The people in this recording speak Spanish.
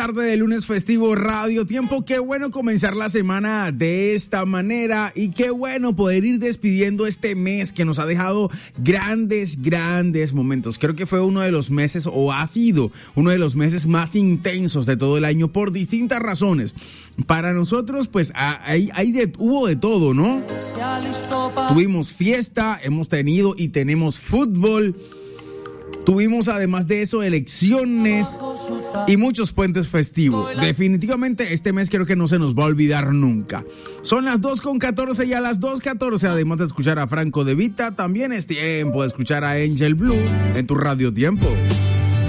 tarde de lunes festivo Radio Tiempo. Qué bueno comenzar la semana de esta manera y qué bueno poder ir despidiendo este mes que nos ha dejado grandes momentos. Creo que fue uno de los meses o ha sido uno de los meses más intensos de todo el año por distintas razones. Para nosotros, pues hubo de todo, ¿no? Tuvimos fiesta, hemos tenido y tenemos fútbol. Tuvimos además de eso elecciones y muchos puentes festivos. Definitivamente este mes creo que no se nos va a olvidar nunca. Son las 2:14 y a las 2:14, además de escuchar a Franco De Vita, también es tiempo de escuchar a Angel Blue en tu Radio Tiempo.